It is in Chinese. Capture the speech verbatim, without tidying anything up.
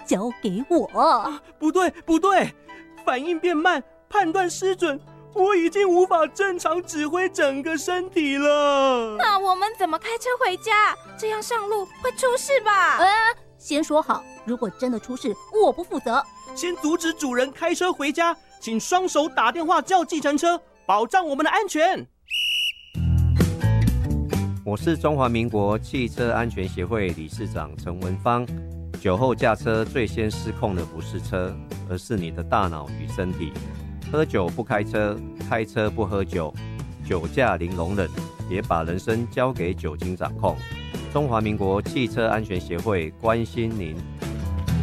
交给我。 啊，不对不对，反应变慢，判断失准，我已经无法正常指挥整个身体了。 那我们怎么开车回家？这样上路会出事吧？ 呃，先说好，如果真的出事，我不负责。 先阻止主人开车回家，请双手打电话叫计程车，保障我们的安全。 我是中华民国汽车安全协会理事长陈文芳。酒后驾车最先失控的不是车，而是你的大脑与身体。喝酒不开车，开车不喝酒，酒驾零容忍，别把人生交给酒精掌控。中华民国汽车安全协会关心您。